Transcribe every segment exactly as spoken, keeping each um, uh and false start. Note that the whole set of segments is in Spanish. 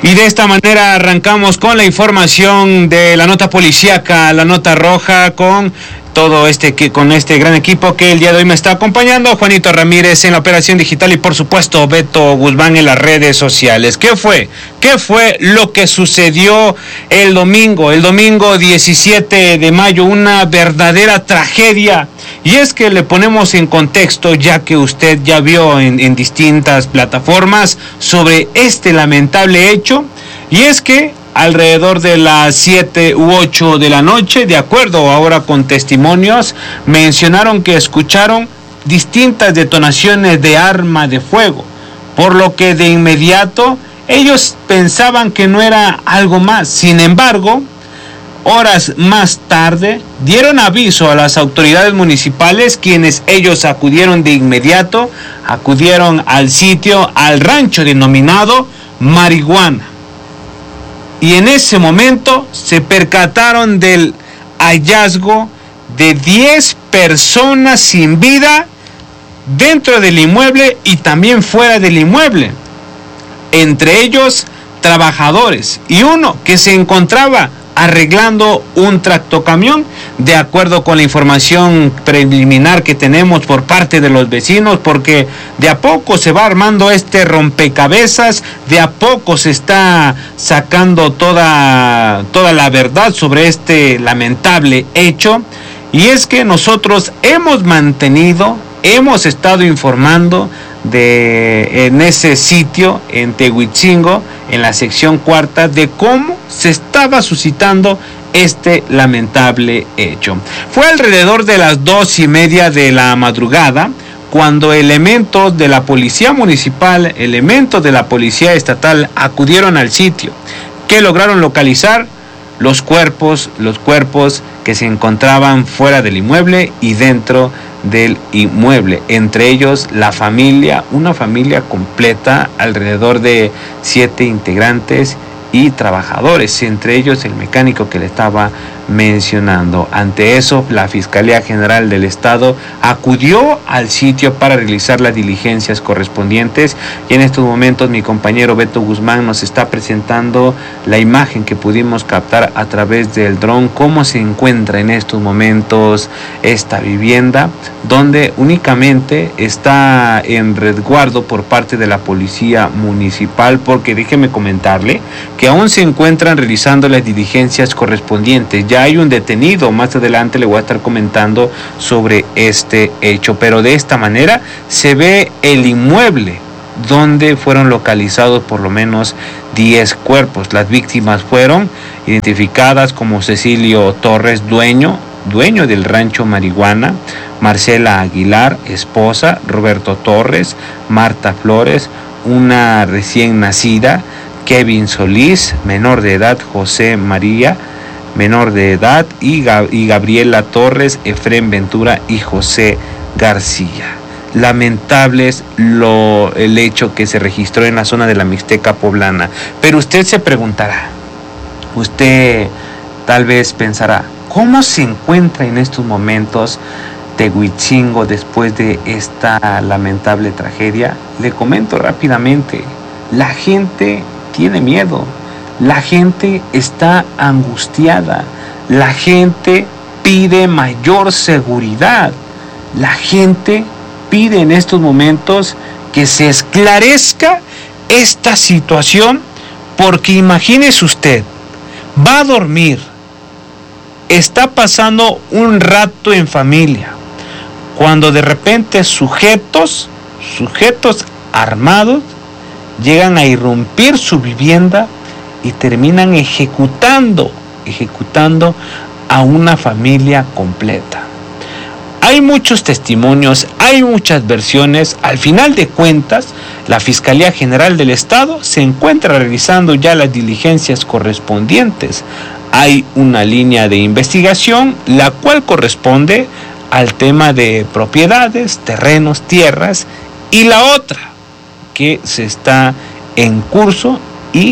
Y de esta manera arrancamos con la información de la nota policíaca, la nota roja, con todo este que con este gran equipo que el día de hoy me está acompañando, Juanito Ramírez en la operación digital y por supuesto Beto Guzmán en las redes sociales. ¿Qué fue? ¿Qué fue lo que sucedió el domingo? El domingo diecisiete de mayo, una verdadera tragedia. Y es que le ponemos en contexto, ya que usted ya vio en, en distintas plataformas sobre este lamentable hecho, y es que alrededor de las siete u ocho de la noche, de acuerdo ahora con testimonios, mencionaron que escucharon distintas detonaciones de arma de fuego, por lo que de inmediato ellos pensaban que no era algo más. Sin embargo, horas más tarde dieron aviso a las autoridades municipales, quienes ellos acudieron de inmediato, acudieron al sitio, al rancho denominado Marihuana. Y en ese momento se percataron del hallazgo de diez personas sin vida dentro del inmueble y también fuera del inmueble. Entre ellos, trabajadores y uno que se encontraba arreglando un tractocamión, de acuerdo con la información preliminar que tenemos por parte de los vecinos, porque de a poco se va armando este rompecabezas, de a poco se está sacando toda, toda la verdad sobre este lamentable hecho. Y es que nosotros hemos mantenido, hemos estado informando de en ese sitio en Tehuitzingo, en la sección cuarta, de cómo se estaba suscitando este lamentable hecho. Fue alrededor de las dos y media de la madrugada cuando elementos de la policía municipal, elementos de la policía estatal acudieron al sitio, que lograron localizar los cuerpos, los cuerpos que se encontraban fuera del inmueble y dentro del inmueble, entre ellos la familia, una familia completa, alrededor de siete integrantes y trabajadores, entre ellos el mecánico que le estaba mencionando. Ante eso, la Fiscalía General del Estado acudió al sitio para realizar las diligencias correspondientes, y en estos momentos mi compañero Beto Guzmán nos está presentando la imagen que pudimos captar a través del dron, cómo se encuentra en estos momentos esta vivienda, donde únicamente está en resguardo por parte de la policía municipal, porque déjeme comentarle que aún se encuentran realizando las diligencias correspondientes. Ya hay un detenido, más adelante le voy a estar comentando sobre este hecho, pero de esta manera se ve el inmueble donde fueron localizados por lo menos diez cuerpos. Las víctimas fueron identificadas como Cecilio Torres, dueño, dueño del rancho Marihuana, Marcela Aguilar, esposa, Roberto Torres, Marta Flores, una recién nacida, Kevin Solís, menor de edad, José María, menor de edad, y, Gab- y Gabriela Torres, Efrén Ventura y José García. Lamentables lo, el hecho que se registró en la zona de la Mixteca poblana. Pero usted se preguntará, usted tal vez pensará, ¿cómo se encuentra en estos momentos Tehuitzingo después de esta lamentable tragedia? Le comento rápidamente, la gente tiene miedo, la gente está angustiada, la gente pide mayor seguridad, la gente pide en estos momentos que se esclarezca esta situación, porque imagínese usted, va a dormir, está pasando un rato en familia, cuando de repente sujetos, sujetos armados, llegan a irrumpir su vivienda y terminan ejecutando, ejecutando a una familia completa. Hay muchos testimonios, hay muchas versiones. Al final de cuentas, la Fiscalía General del Estado se encuentra realizando ya las diligencias correspondientes. Hay una línea de investigación, la cual corresponde al tema de propiedades, terrenos, tierras, y la otra que se está en curso y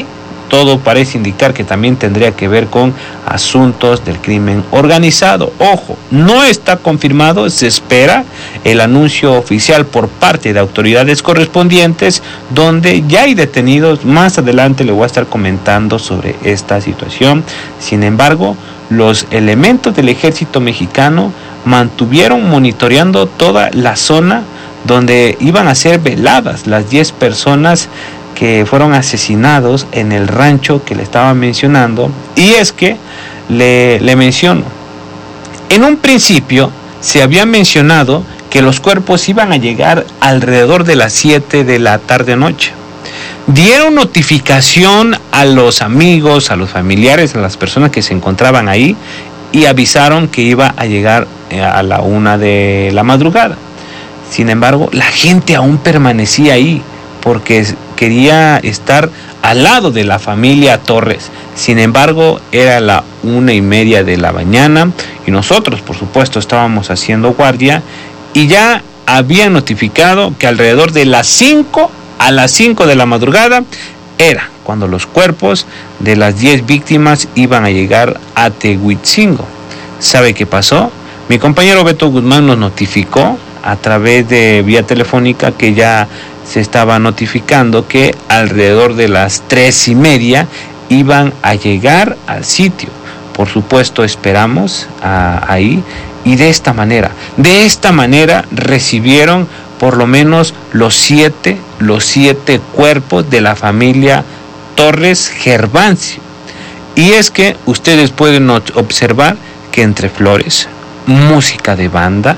todo parece indicar que también tendría que ver con asuntos del crimen organizado. Ojo, no está confirmado, se espera el anuncio oficial por parte de autoridades correspondientes, donde ya hay detenidos. Más adelante le voy a estar comentando sobre esta situación. Sin embargo, los elementos del ejército mexicano mantuvieron monitoreando toda la zona donde iban a ser veladas las diez personas que fueron asesinados en el rancho que le estaba mencionando. Y es que le, le menciono, en un principio se había mencionado que los cuerpos iban a llegar alrededor de las siete de la tarde noche. Dieron notificación a los amigos, a los familiares, a las personas que se encontraban ahí, y avisaron que iba a llegar a la una de la madrugada. Sin embargo, la gente aún permanecía ahí porque quería estar al lado de la familia Torres. Sin embargo, era la una y media de la mañana y nosotros, por supuesto, estábamos haciendo guardia y ya habían notificado que alrededor de las cinco a las cinco de la madrugada era cuando los cuerpos de las diez víctimas iban a llegar a Tehuitzingo. ¿Sabe qué pasó? Mi compañero Beto Guzmán nos notificó a través de vía telefónica que ya se estaba notificando que alrededor de las tres y media iban a llegar al sitio. Por supuesto, esperamos a, ahí y de esta manera, de esta manera recibieron por lo menos los siete, los siete cuerpos de la familia Torres Gervasio. Y es que ustedes pueden observar que entre flores, música de banda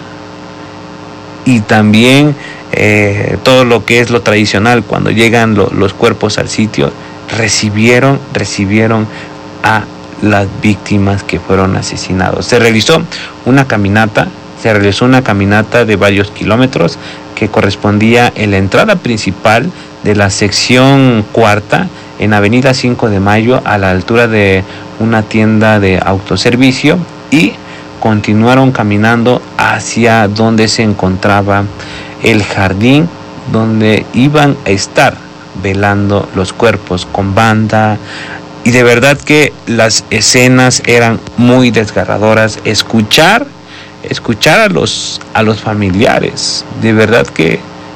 y también eh, todo lo que es lo tradicional cuando llegan lo, los cuerpos al sitio, recibieron, recibieron a las víctimas que fueron asesinados. Se realizó una caminata, se realizó una caminata de varios kilómetros que correspondía en la entrada principal de la sección cuarta en Avenida cinco de Mayo a la altura de una tienda de autoservicio y continuaron caminando hacia donde se encontraba el jardín donde iban a estar velando los cuerpos con banda. Y de verdad que las escenas eran muy desgarradoras. Escuchar, escuchar a los, a los familiares, de verdad que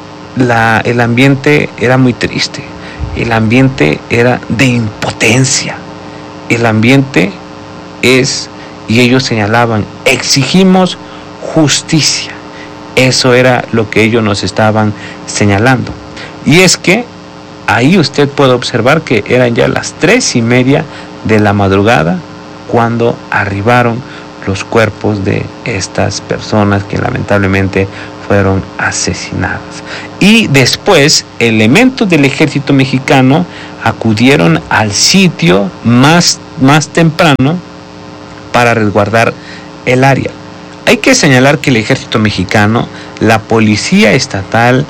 la, el ambiente era muy triste. El ambiente era de impotencia. El ambiente es, y ellos señalaban, exigimos justicia. Eso era lo que ellos nos estaban señalando. Y es que ahí usted puede observar que eran ya las tres y media de la madrugada cuando arribaron los cuerpos de estas personas que lamentablemente fueron asesinadas. Y después, elementos del ejército mexicano acudieron al sitio más, más temprano para resguardar el área. Hay que señalar que el ejército mexicano, la policía estatal,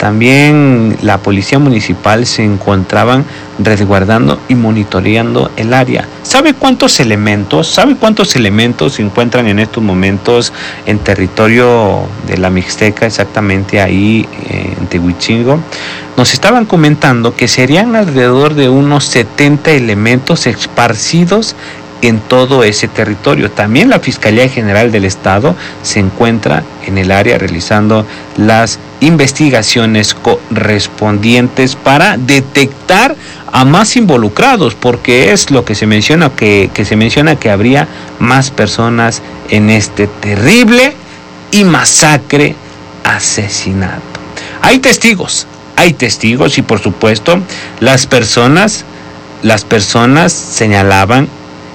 también la policía municipal se encontraban resguardando y monitoreando el área. ¿Sabe cuántos elementos, sabe cuántos elementos se encuentran en estos momentos en territorio de la Mixteca, exactamente ahí en Tehuitzingo? Nos estaban comentando que serían alrededor de unos setenta elementos esparcidos en todo ese territorio. También la Fiscalía General del Estado se encuentra en el área realizando las investigaciones correspondientes para detectar a más involucrados, porque es lo que se menciona que, que se menciona que habría más personas en este terrible y masacre asesinato. Hay testigos, hay testigos y por supuesto las personas, las personas señalaban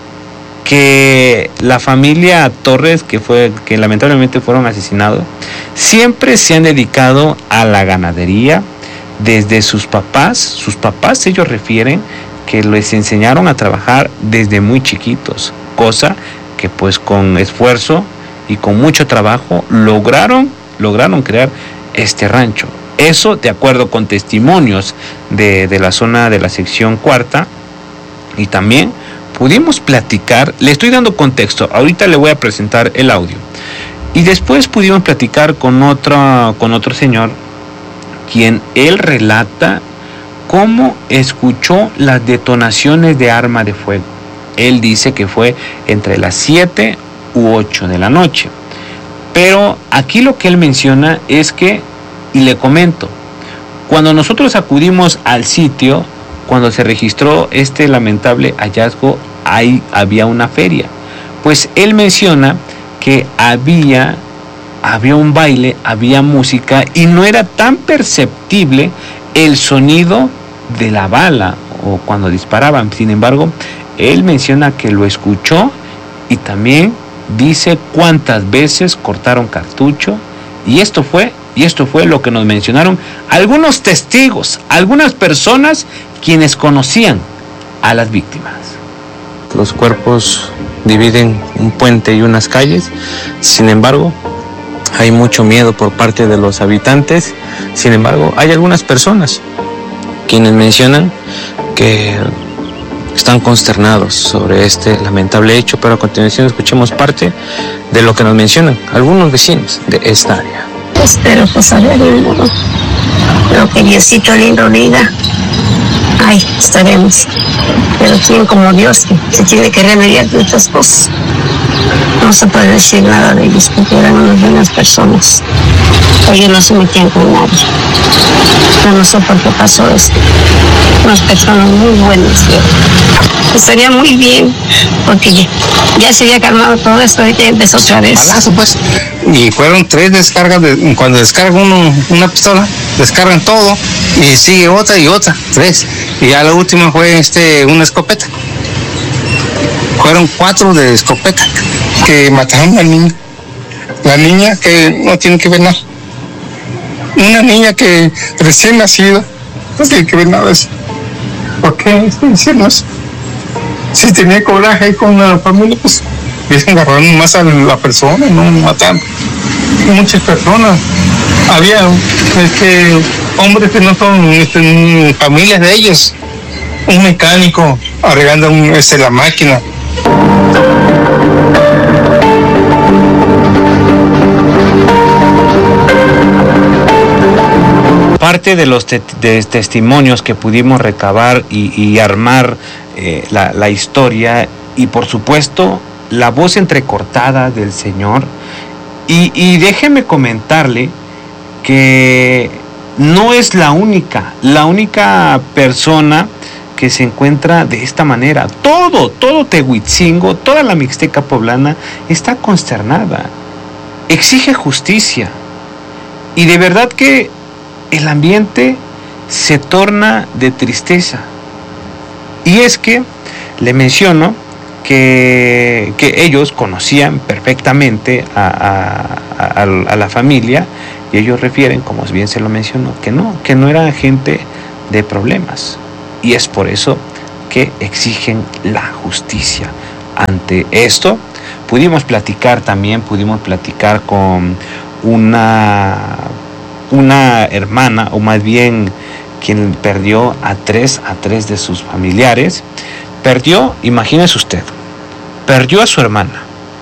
que la familia Torres, que fue que lamentablemente fueron asesinados, siempre se han dedicado a la ganadería. Desde sus papás, sus papás ellos refieren que les enseñaron a trabajar desde muy chiquitos, cosa que pues con esfuerzo y con mucho trabajo lograron, lograron crear este rancho. Eso de acuerdo con testimonios de, de la zona de la sección cuarta. Y también pudimos platicar, le estoy dando contexto, ahorita le voy a presentar el audio. Y después pudimos platicar con otro, con otro señor, quien él relata cómo escuchó las detonaciones de arma de fuego. Él dice que fue entre las siete u ocho de la noche. Pero aquí lo que él menciona es que, y le comento, cuando nosotros acudimos al sitio, cuando se registró este lamentable hallazgo, ahí había una feria. Pues él menciona que había, había un baile, había música y no era tan perceptible el sonido de la bala o cuando disparaban. Sin embargo, él menciona que lo escuchó y también dice cuántas veces cortaron cartucho, y esto fue y esto fue lo que nos mencionaron algunos testigos, algunas personas quienes conocían a las víctimas. Los cuerpos dividen un puente y unas calles. Sin embargo, hay mucho miedo por parte de los habitantes. Sin embargo, hay algunas personas quienes mencionan que están consternados sobre este lamentable hecho, pero a continuación escuchemos parte de lo que nos mencionan algunos vecinos de esta área. Espero pues a ver lo que Diosito lindo diga. Ay, estaremos. Pero quién como Dios se tiene que remediar de estas cosas. No se puede decir nada de ellos porque eran unas buenas personas. Ellos no se metían con nadie. Yo no sé por qué pasó esto. Unas personas muy buenas. Estaría muy bien porque ya, ya se había calmado todo esto y ya empezó otra vez. Balazo, pues. Y fueron tres descargas. De, cuando descarga uno una pistola, descargan todo y sigue otra y otra, tres. Y ya la última fue este una escopeta. Fueron cuatro de escopeta. Que mataron a la niña. La niña que no tiene que ver nada. Una niña que recién nacida no tiene que ver nada de eso. ¿Por qué estoy diciendo eso? Si tenía coraje ahí con la familia, pues hubiesen agarrado más a la persona, no mataron. Muchas personas. Había este, hombres que no son este, familias de ellos. Un mecánico arreglando un, este, la máquina. Parte de los te- de testimonios que pudimos recabar y, y armar eh, la, la historia, y por supuesto la voz entrecortada del señor, y, y déjeme comentarle que no es la única, la única persona que se encuentra de esta manera. Todo, todo Tehuitzingo, toda la Mixteca poblana está consternada, exige justicia, y de verdad que el ambiente se torna de tristeza. Y es que le menciono que, que ellos conocían perfectamente a, a, a, a la familia, y ellos refieren, como bien se lo mencionó, que no, que no eran gente de problemas. Y es por eso que exigen la justicia. Ante esto, pudimos platicar también, pudimos platicar con una... una hermana, o más bien quien perdió a tres, a tres de sus familiares. Perdió, imagínese usted, perdió a su hermana,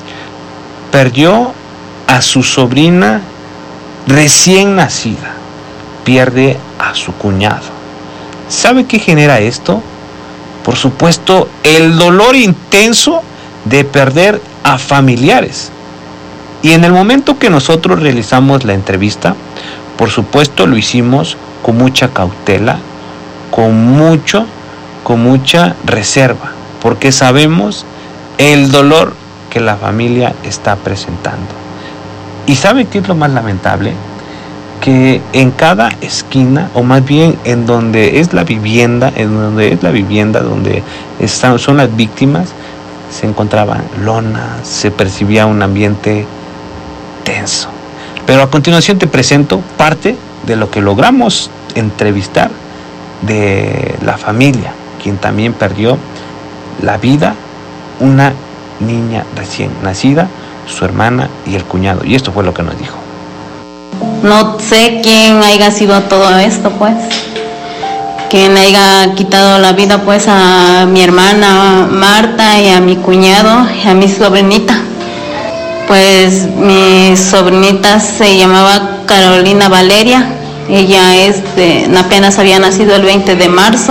perdió a su sobrina recién nacida, pierde a su cuñado. ¿Sabe qué genera esto? Por supuesto, el dolor intenso de perder a familiares. Y en el momento que nosotros realizamos la entrevista, por supuesto lo hicimos con mucha cautela, con mucho, con mucha reserva, porque sabemos el dolor que la familia está presentando. ¿Y sabe qué es lo más lamentable? Que en cada esquina, o más bien en donde es la vivienda, en donde es la vivienda donde están, son las víctimas, se encontraban lonas, se percibía un ambiente tenso. Pero a continuación te presento parte de lo que logramos entrevistar de la familia, quien también perdió la vida, una niña recién nacida, su hermana y el cuñado. Y esto fue lo que nos dijo. No sé quién haya sido todo esto, pues. Quien haya quitado la vida, pues, a mi hermana Marta y a mi cuñado y a mi sobrinita. Pues mi sobrinita se llamaba Carolina Valeria Ella este, apenas había nacido el veinte de marzo.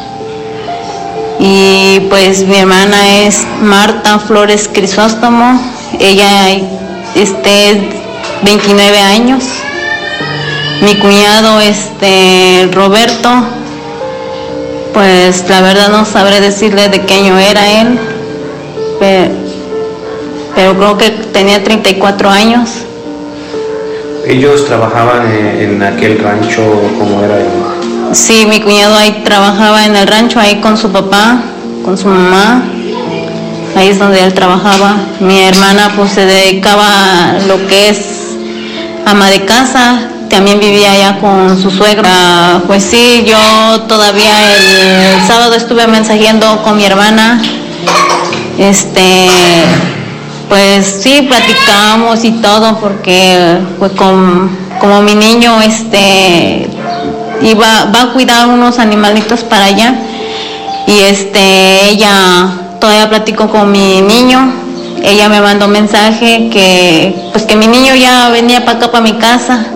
Y pues mi hermana es Marta Flores Crisóstomo. Ella este, veintinueve años. Mi cuñado este, Roberto, pues la verdad no sabré decirle de qué año era él, pero, pero creo que tenía treinta y cuatro años. ¿Ellos trabajaban en, en aquel rancho como era ahí? Sí, mi cuñado ahí trabajaba en el rancho, ahí con su papá, con su mamá. Ahí es donde él trabajaba. Mi hermana pues se dedicaba a lo que es ama de casa. También vivía allá con su suegra. Pues sí, yo todavía el, el sábado estuve mensajeando con mi hermana. Este, pues sí, platicamos y todo, porque pues con, como mi niño este iba, va a cuidar unos animalitos para allá. Y este, ella todavía platicó con mi niño. Ella me mandó mensaje que pues que mi niño ya venía para acá, para mi casa.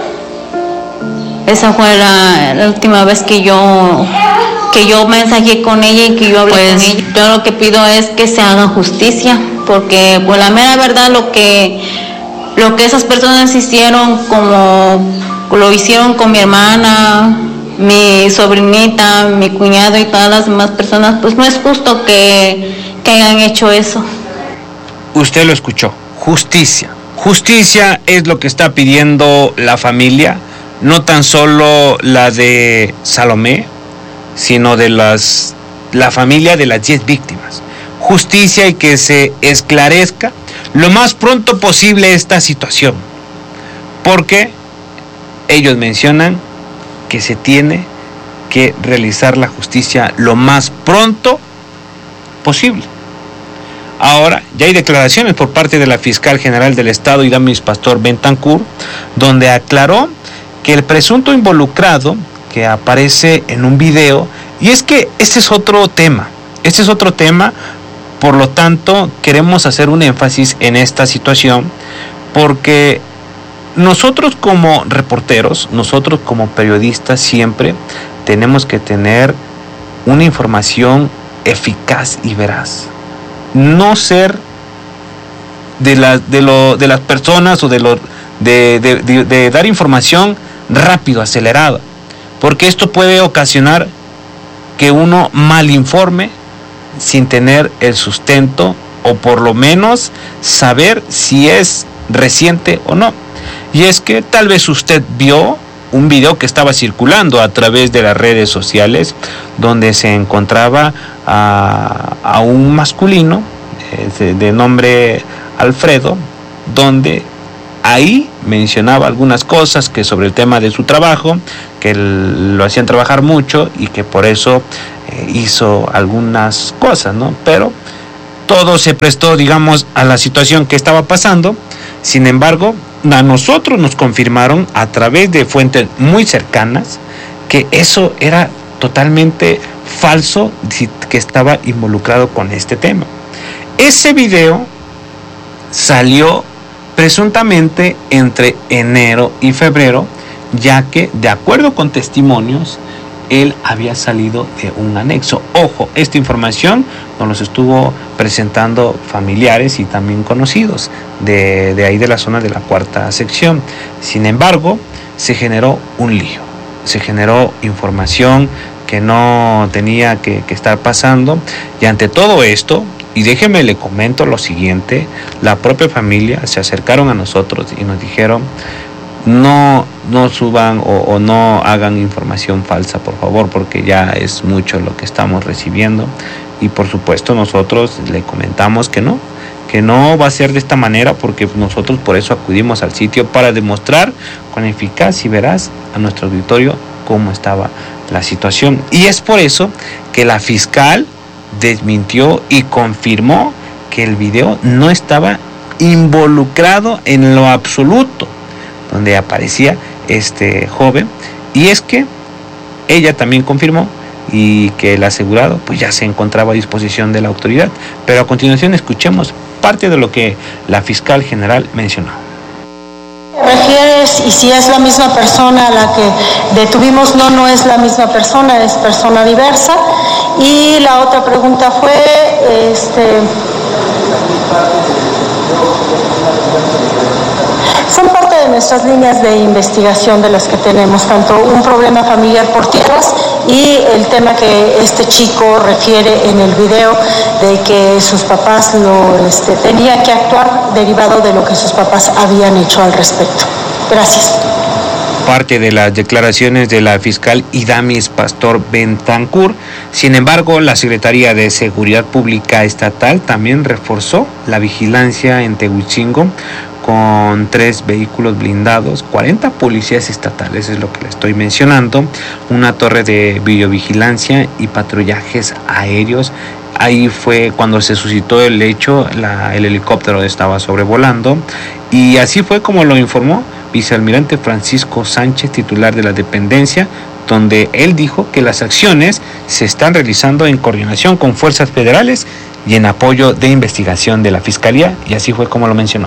Esa fue la, la última vez que yo que yo mensajé con ella y que yo hablé pues, con ella. Yo lo que pido es que se haga justicia, porque pues la mera verdad lo que lo que esas personas hicieron, como lo hicieron con mi hermana, mi sobrinita, mi cuñado y todas las demás personas, pues no es justo que, que hayan hecho eso. Usted lo escuchó, justicia. Justicia es lo que está pidiendo la familia. No tan solo la de Salomé, sino de las, la familia de las diez víctimas. Justicia y que se esclarezca lo más pronto posible esta situación. Porque ellos mencionan que se tiene que realizar la justicia lo más pronto posible. Ahora, ya hay declaraciones por parte de la Fiscal General del Estado, Idamis Pastor Bentancur, donde aclaró que el presunto involucrado que aparece en un video, y es que ese es otro tema, ese es otro tema, por lo tanto queremos hacer un énfasis en esta situación, porque nosotros como reporteros, nosotros como periodistas siempre tenemos que tener una información eficaz y veraz, no ser de, la, de, lo, de las personas o de, lo, de, de, de, de dar información rápido, acelerada, porque esto puede ocasionar que uno mal informe sin tener el sustento o por lo menos saber si es reciente o no. Y es que tal vez usted vio un video que estaba circulando a través de las redes sociales donde se encontraba a, a un masculino eh, de nombre Alfredo, donde ahí mencionaba algunas cosas que sobre el tema de su trabajo, que lo hacían trabajar mucho y que por eso eh, hizo algunas cosas, ¿no? Pero todo se prestó, digamos, a la situación que estaba pasando. Sin embargo, a nosotros nos confirmaron a través de fuentes muy cercanas que eso era totalmente falso, que estaba involucrado con este tema. Ese video salió presuntamente entre enero y febrero, ya que, de acuerdo con testimonios, él había salido de un anexo. Ojo, esta información nos los estuvo presentando familiares y también conocidos de, de ahí de la zona de la cuarta sección. Sin embargo, se generó un lío, se generó información que no tenía que, que estar pasando, y ante todo esto, y déjeme le comento lo siguiente, la propia familia se acercaron a nosotros y nos dijeron: no, no suban o, o no hagan información falsa, por favor, porque ya es mucho lo que estamos recibiendo. Y por supuesto nosotros le comentamos que no, que no va a ser de esta manera, porque nosotros por eso acudimos al sitio, para demostrar con eficaz y veraz a nuestro auditorio cómo estaba la situación. Y es por eso que la fiscal desmintió y confirmó que el video no estaba involucrado en lo absoluto donde aparecía este joven, y es que ella también confirmó y que el asegurado pues ya se encontraba a disposición de la autoridad. Pero a continuación escuchemos parte de lo que la fiscal general mencionó. ¿Refieres y si es la misma persona a la que detuvimos? No, no es la misma persona, es persona diversa. Y la otra pregunta fue, este, son parte de nuestras líneas de investigación de las que tenemos, tanto un problema familiar por tierras y el tema que este chico refiere en el video de que sus papás lo este, tenían que actuar derivado de lo que sus papás habían hecho al respecto. Gracias. Parte de las declaraciones de la fiscal Idamis Pastor Bentancur. Sin embargo, la Secretaría de Seguridad Pública Estatal también reforzó la vigilancia en Tehuitzingo con tres vehículos blindados, cuarenta policías estatales, es lo que le estoy mencionando, una torre de videovigilancia y patrullajes aéreos. Ahí fue cuando se suscitó el hecho, la, el helicóptero estaba sobrevolando y así fue como lo informó vicealmirante Francisco Sánchez, titular de la dependencia, donde él dijo que las acciones se están realizando en coordinación con fuerzas federales y en apoyo de investigación de la Fiscalía, y así fue como lo mencionó.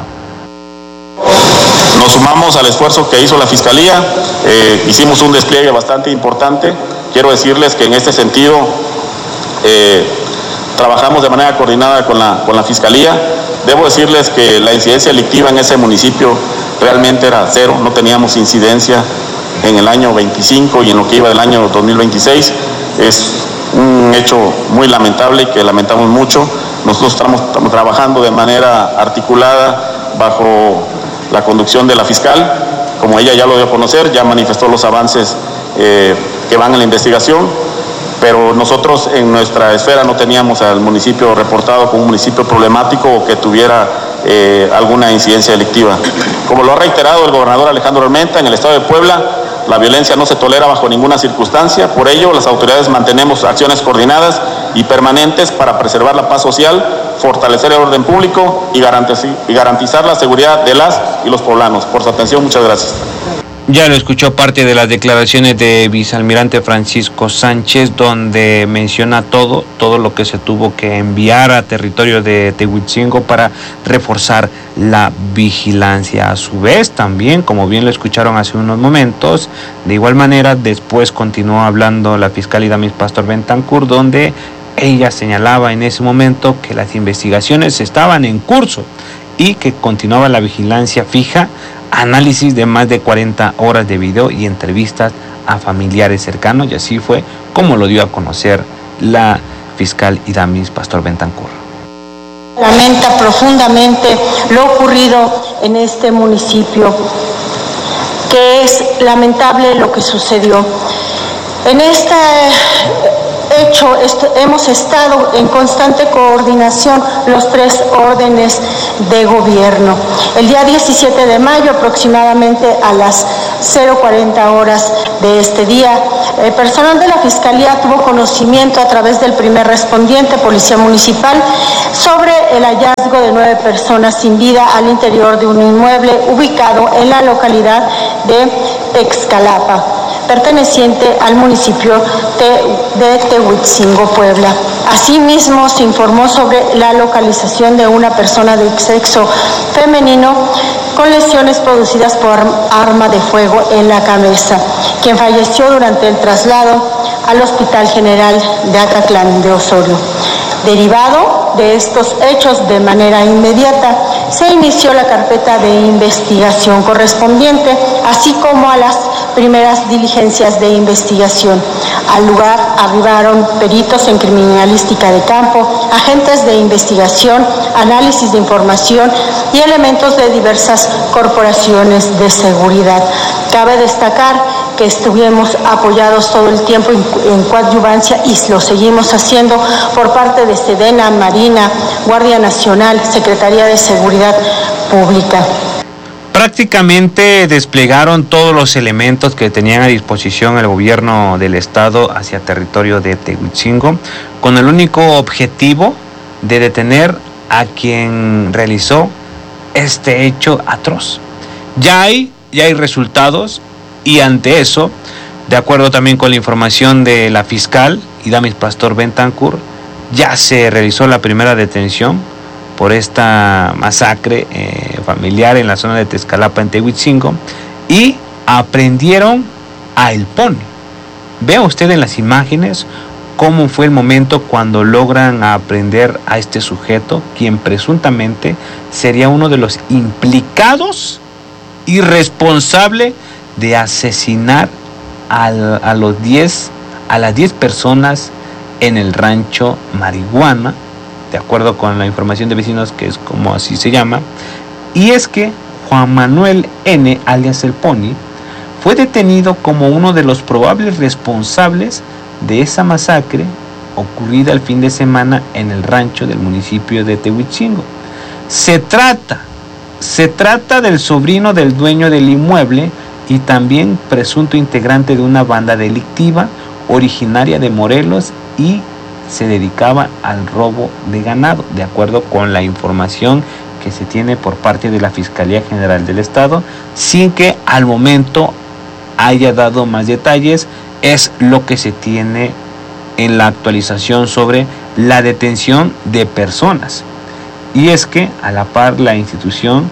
Nos sumamos al esfuerzo que hizo la Fiscalía, eh, hicimos un despliegue bastante importante. Quiero decirles que en este sentido eh, trabajamos de manera coordinada con la, con la Fiscalía. Debo decirles que la incidencia delictiva en ese municipio realmente era cero, no teníamos incidencia en el año veinticinco y en lo que iba del año dos mil veintiséis. Es un hecho muy lamentable y que lamentamos mucho. Nosotros estamos, estamos trabajando de manera articulada bajo la conducción de la fiscal, como ella ya lo dio a conocer, ya manifestó los avances eh, que van en la investigación, pero nosotros en nuestra esfera no teníamos al municipio reportado como un municipio problemático o que tuviera eh, alguna incidencia delictiva. Como lo ha reiterado el gobernador Alejandro Armenta, en el estado de Puebla la violencia no se tolera bajo ninguna circunstancia, por ello las autoridades mantenemos acciones coordinadas y permanentes para preservar la paz social, fortalecer el orden público y garantizar la seguridad de las y los poblanos. Por su atención, muchas gracias. Ya lo escuchó parte de las declaraciones de vicealmirante Francisco Sánchez, donde menciona todo, todo lo que se tuvo que enviar a territorio de Tehuitzingo para reforzar la vigilancia. A su vez, también, como bien lo escucharon hace unos momentos, de igual manera, después continuó hablando la fiscal Idamis Pastor Bentancur, donde ella señalaba en ese momento que las investigaciones estaban en curso y que continuaba la vigilancia fija, análisis de más de cuarenta horas de video y entrevistas a familiares cercanos, y así fue como lo dio a conocer la fiscal Idamis Pastor Bentancur. Lamenta profundamente lo ocurrido en este municipio, que es lamentable lo que sucedió. En este hecho est- hemos estado en constante coordinación los tres órdenes de gobierno. El día diecisiete de mayo, aproximadamente a las cero cuarenta horas de este día, el personal de la Fiscalía tuvo conocimiento a través del primer respondiente, Policía Municipal, sobre el hallazgo de nueve personas sin vida al interior de un inmueble ubicado en la localidad de Texcalapa, perteneciente al municipio de Tehuitzingo, Puebla. Asimismo, se informó sobre la localización de una persona de sexo femenino con lesiones producidas por arma de fuego en la cabeza, quien falleció durante el traslado al Hospital General de Acatlán de Osorio. Derivado de estos hechos, de manera inmediata, se inició la carpeta de investigación correspondiente, así como a las primeras diligencias de investigación. Al lugar arribaron peritos en criminalística de campo, agentes de investigación, análisis de información y elementos de diversas corporaciones de seguridad. Cabe destacar que estuvimos apoyados todo el tiempo en coadyuvancia y lo seguimos haciendo por parte de Sedena, Marina, Guardia Nacional, Secretaría de Seguridad Pública. Prácticamente desplegaron todos los elementos que tenían a disposición el gobierno del estado hacia territorio de Tehuitzingo, con el único objetivo de detener a quien realizó este hecho atroz. Ya hay, ya hay resultados, y ante eso, de acuerdo también con la información de la fiscal Idamis Pastor Bentancur, ya se realizó la primera detención por esta masacre eh, familiar en la zona de Texcalapa, en Tehuitzingo, y aprendieron a El Pony. Vea usted en las imágenes cómo fue el momento cuando logran aprender a este sujeto, quien presuntamente sería uno de los implicados y responsable de asesinar a, a los diez, a las diez personas en el rancho Marihuana, de acuerdo con la información de vecinos, que es como así se llama. Y es que Juan Manuel N., alias El Pony, fue detenido como uno de los probables responsables de esa masacre ocurrida el fin de semana en el rancho del municipio de Tehuitzingo. Se trata, se trata del sobrino del dueño del inmueble y también presunto integrante de una banda delictiva originaria de Morelos y se dedicaba al robo de ganado, de acuerdo con la información que se tiene por parte de la Fiscalía General del Estado, sin que al momento haya dado más detalles. Es lo que se tiene en la actualización sobre la detención de personas. Y es que a la par la institución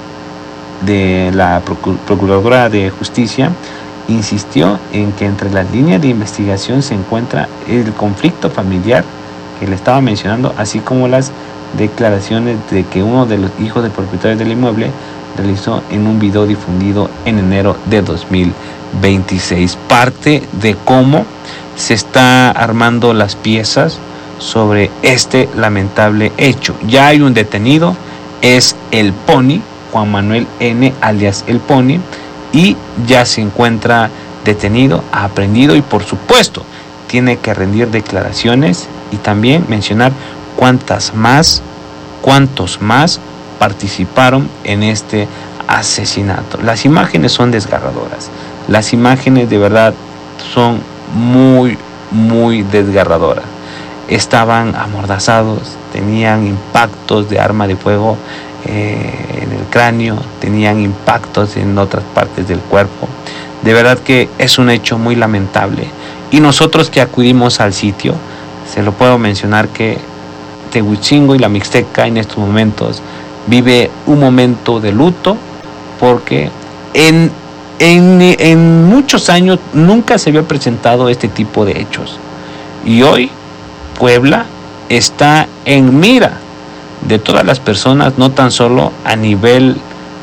de la Procuradora de Justicia insistió en que entre las líneas de investigación se encuentra el conflicto familiar que le estaba mencionando, así como las declaraciones de que uno de los hijos del propietario del inmueble realizó en un video difundido en enero de dos mil veintiséis. Parte de cómo se está armando las piezas sobre este lamentable hecho. Ya hay un detenido, es El Pony, Juan Manuel N., alias El Pony, y ya se encuentra detenido, aprehendido, y por supuesto tiene que rendir declaraciones y también mencionar cuántas más, cuántos más participaron en este asesinato. Las imágenes son desgarradoras. Las imágenes de verdad son muy, muy desgarradoras. Estaban amordazados, tenían impactos de arma de fuego eh, en el cráneo, tenían impactos en otras partes del cuerpo. De verdad que es un hecho muy lamentable. Y nosotros que acudimos al sitio, se lo puedo mencionar que Tehuitzingo y la Mixteca en estos momentos vive un momento de luto, porque en, en, en muchos años nunca se había presentado este tipo de hechos. Y hoy Puebla está en mira de todas las personas, no tan solo a nivel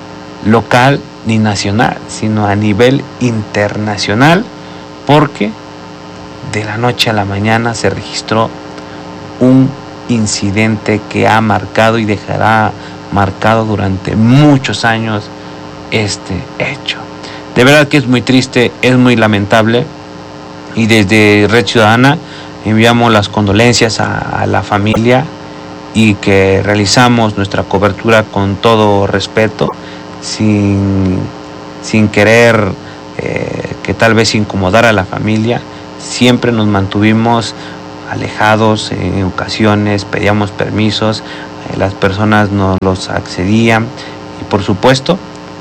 local ni nacional, sino a nivel internacional, porque de la noche a la mañana se registró un incidente que ha marcado y dejará marcado durante muchos años este hecho. De verdad que es muy triste, es muy lamentable, y desde Red Ciudadana enviamos las condolencias a, a la familia, y que realizamos nuestra cobertura con todo respeto, sin, sin querer eh, que tal vez incomodar a la familia. Siempre nos mantuvimos alejados, en ocasiones pedíamos permisos, eh, las personas nos los accedían, y por supuesto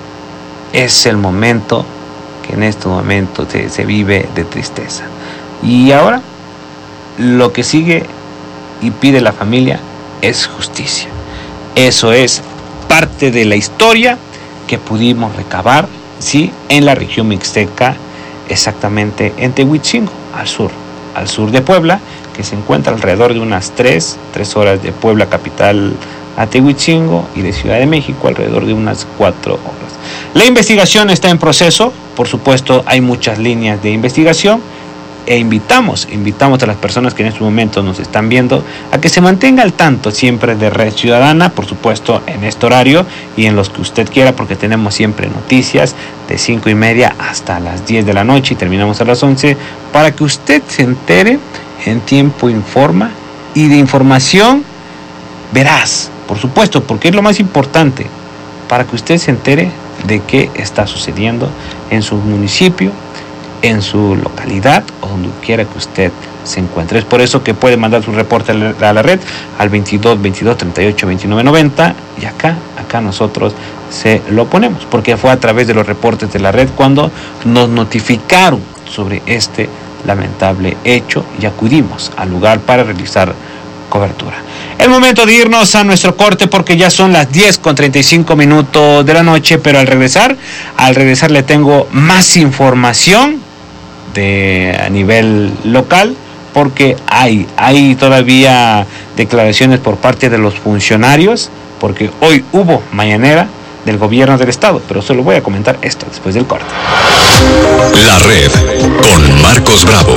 es el momento que en este momento se, se vive de tristeza. Y ahora lo que sigue y pide la familia es justicia. Eso es parte de la historia que pudimos recabar, ¿sí?, en la región mixteca, exactamente en Tehuitzingo, al sur, al sur de Puebla, que se encuentra alrededor de unas tres, tres horas de Puebla capital a Tehuitzingo, y de Ciudad de México alrededor de unas cuatro horas. La investigación está en proceso, por supuesto hay muchas líneas de investigación, e invitamos, invitamos a las personas que en este momento nos están viendo a que se mantenga al tanto siempre de Red Ciudadana, por supuesto en este horario y en los que usted quiera, porque tenemos siempre noticias de cinco y media hasta las diez de la noche y terminamos a las once, para que usted se entere en tiempo informa y de información veraz, por supuesto, porque es lo más importante, para que usted se entere de qué está sucediendo en su municipio, en su localidad o donde quiera que usted se encuentre. Es por eso que puede mandar su reporte a la red al veintidós, veintidós, treinta y ocho, veintinueve, noventa, y acá, acá nosotros se lo ponemos, porque fue a través de los reportes de la red cuando nos notificaron sobre este lamentable hecho y acudimos al lugar para realizar cobertura. El momento de irnos a nuestro corte porque ya son las diez con treinta y cinco minutos de la noche, pero al regresar, al regresar le tengo más información de a nivel local, porque hay, hay todavía declaraciones por parte de los funcionarios, porque hoy hubo mañanera del gobierno del estado, pero solo voy a comentar esto después del corte. La Red con Marcos Bravo.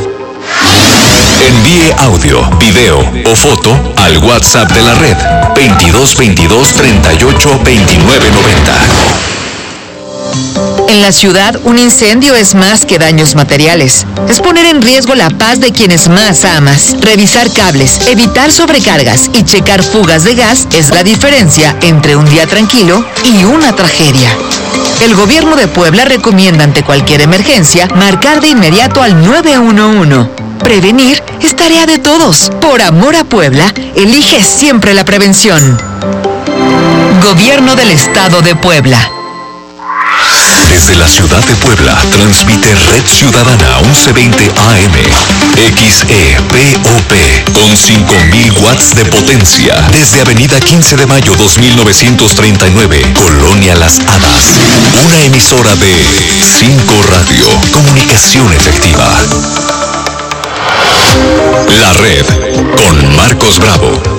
Envíe audio, video o foto al WhatsApp de la Red veintidós veintidós treinta y ocho veintinueve noventa. En la ciudad, un incendio es más que daños materiales. Es poner en riesgo la paz de quienes más amas. Revisar cables, evitar sobrecargas y checar fugas de gas es la diferencia entre un día tranquilo y una tragedia. El gobierno de Puebla recomienda ante cualquier emergencia marcar de inmediato al nueve uno uno. Prevenir es tarea de todos. Por amor a Puebla, elige siempre la prevención. Gobierno del Estado de Puebla. Desde la ciudad de Puebla, transmite Red Ciudadana once veinte A M, X E P O P, con cinco mil watts de potencia, desde Avenida quince de mayo dos mil novecientos treinta y nueve, Colonia Las Hadas. Una emisora de cinco Radio, comunicación efectiva. La Red, con Marcos Bravo.